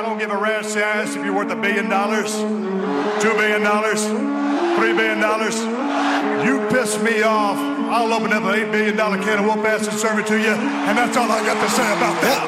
don't give a rat's ass if you're worth $1 billion, $2 billion, $3 billion. You piss me off, I'll open up an $8 billion can of whoop ass and serve it to you, and that's all I got to say about that.